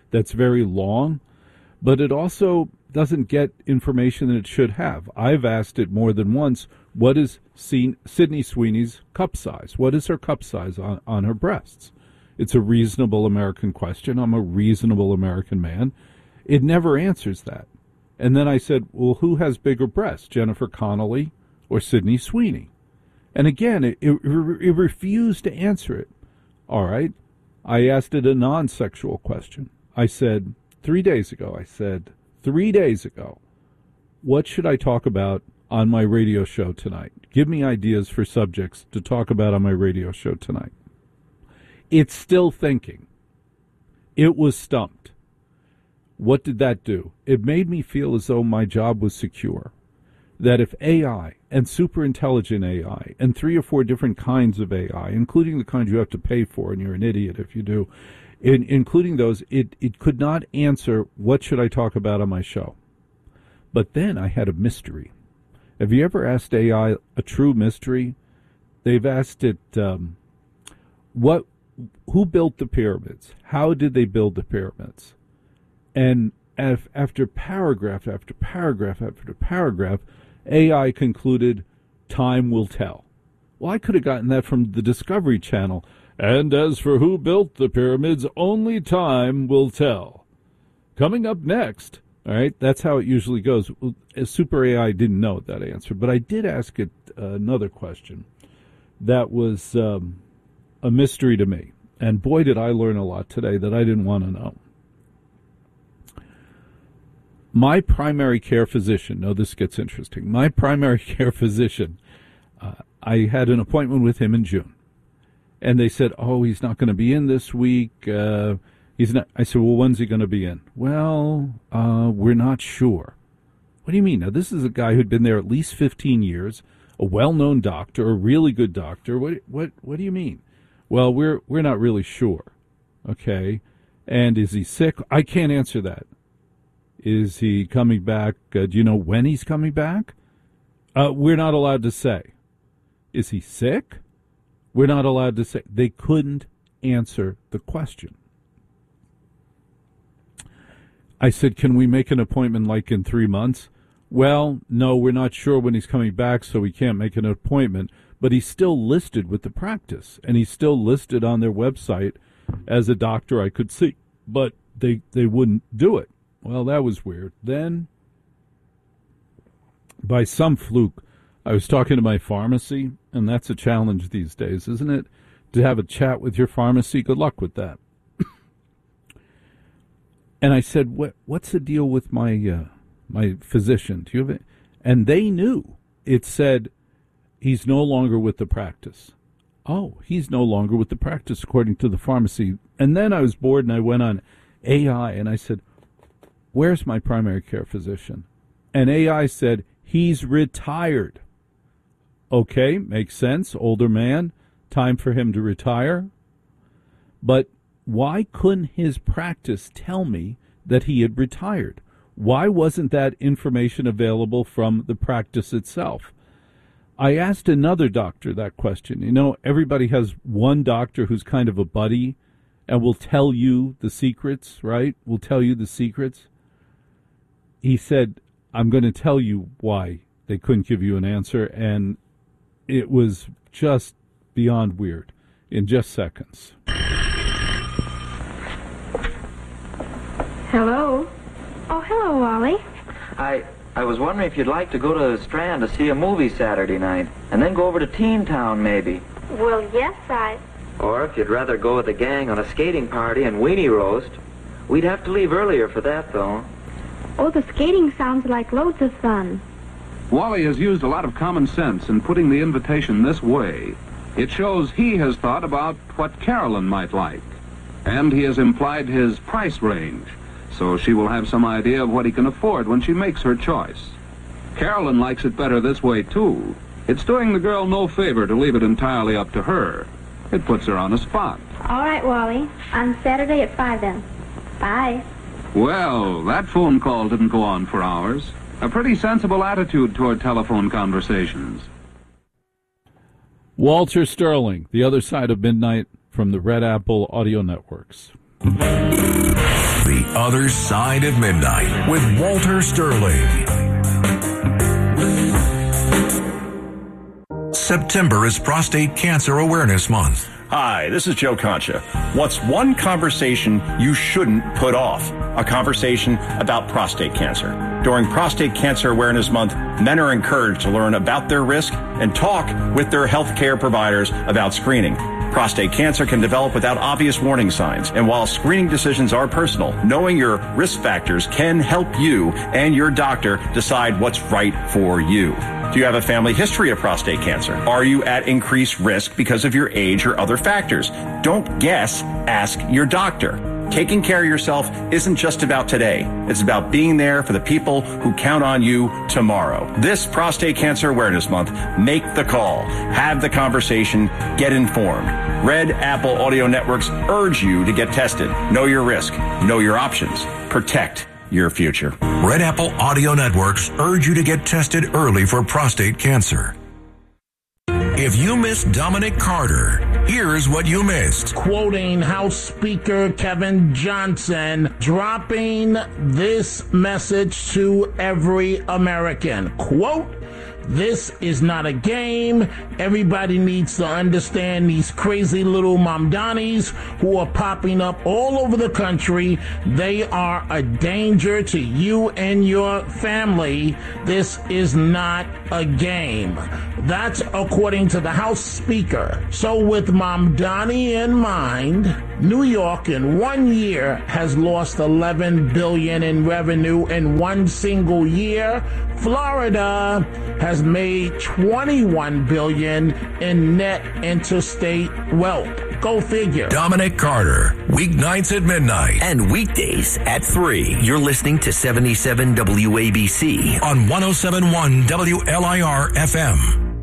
that's very long, but it also doesn't get information that it should have. I've asked it more than once, what is Sydney Sweeney's cup size? What is her cup size on her breasts? It's a reasonable American question. I'm a reasonable American man. It never answers that. And then I said, well, who has bigger breasts, Jennifer Connelly or Sydney Sweeney? And again, it refused to answer it. All right. I asked it a non-sexual question. I said, 3 days ago, what should I talk about on my radio show tonight? Give me ideas for subjects to talk about on my radio show tonight. It's still thinking. It was stumped. What did that do? It made me feel as though my job was secure. That if AI and super intelligent AI and 3 or 4 different kinds of AI, including the kind you have to pay for, and you're an idiot if you do, including those, it could not answer what should I talk about on my show. But then I had a mystery. Have you ever asked AI a true mystery? They've asked it, who built the pyramids? How did they build the pyramids? And after paragraph after paragraph after paragraph, AI concluded, time will tell. Well, I could have gotten that from the Discovery Channel. And as for who built the pyramids, only time will tell. Coming up next, all right, that's how it usually goes. Super AI didn't know that answer, but I did ask it another question that was a mystery to me. And boy, did I learn a lot today that I didn't want to know. My primary care physician, this gets interesting. My primary care physician, I had an appointment with him in June. And they said, he's not going to be in this week. He's not. I said, well, when's he going to be in? Well, we're not sure. What do you mean? Now, this is a guy who'd been there at least 15 years, a well-known doctor, a really good doctor. What do you mean? Well, we're not really sure. Okay. And is he sick? I can't answer that. Is he coming back? Do you know when he's coming back? We're not allowed to say. Is he sick? We're not allowed to say. They couldn't answer the question. I said, can we make an appointment like in 3 months? Well, no, we're not sure when he's coming back, so we can't make an appointment. But he's still listed with the practice, and he's still listed on their website as a doctor I could see. But they wouldn't do it. Well, that was weird. Then, by some fluke, I was talking to my pharmacy, and that's a challenge these days, isn't it? To have a chat with your pharmacy. Good luck with that. And I said, what's the deal with my my physician? Do you have it? And they knew. It said, he's no longer with the practice. Oh, he's no longer with the practice, according to the pharmacy. And then I was bored, and I went on AI, and I said, where's my primary care physician? And AI said, he's retired. Okay, makes sense. Older man, time for him to retire. But why couldn't his practice tell me that he had retired? Why wasn't that information available from the practice itself? I asked another doctor that question. You know, everybody has one doctor who's kind of a buddy and will tell you the secrets, right? Will tell you the secrets. He said, I'm going to tell you why they couldn't give you an answer, and it was just beyond weird in just seconds. Hello? Oh, hello, Wally. I was wondering if you'd like to go to the Strand to see a movie Saturday night, and then go over to Teen Town, maybe. Well, yes, Or if you'd rather go with the gang on a skating party and weenie roast. We'd have to leave earlier for that, though. Oh, the skating sounds like loads of fun. Wally has used a lot of common sense in putting the invitation this way. It shows he has thought about what Carolyn might like, and he has implied his price range, so she will have some idea of what he can afford when she makes her choice. Carolyn likes it better this way, too. It's doing the girl no favor to leave it entirely up to her. It puts her on a spot. All right, Wally. On Saturday at 5, then. Bye. Well, that phone call didn't go on for hours. A pretty sensible attitude toward telephone conversations. Walter Sterling, The Other Side of Midnight, from the Red Apple Audio Networks. The Other Side of Midnight with Walter Sterling. September is Prostate Cancer Awareness Month. Hi, this is Joe Concha. What's one conversation you shouldn't put off? A conversation about prostate cancer. During Prostate Cancer Awareness Month, men are encouraged to learn about their risk and talk with their healthcare providers about screening. Prostate cancer can develop without obvious warning signs, and while screening decisions are personal, knowing your risk factors can help you and your doctor decide what's right for you. Do you have a family history of prostate cancer? Are you at increased risk because of your age or other factors? Don't guess, ask your doctor. Taking care of yourself isn't just about today. It's about being there for the people who count on you tomorrow. This Prostate Cancer Awareness Month, make the call, have the conversation, get informed. Red Apple Audio Networks urge you to get tested. Know your risk, know your options, protect your future. Red Apple Audio Networks urge you to get tested early for prostate cancer. If you missed Dominic Carter, here's what you missed. Quoting House Speaker Kevin Johnson, dropping this message to every American. Quote, "This is not a game. Everybody needs to understand these crazy little Mamdanis who are popping up all over the country. They are a danger to you and your family. This is not a game." That's according to the House Speaker. So with Mamdani in mind, New York in 1 year has lost $11 billion in revenue in one single year. Florida has made $21 billion in net interstate wealth. Go figure. Dominic Carter, weeknights at midnight. And weekdays at 3. You're listening to 77 WABC. On 107.1 WLIR FM.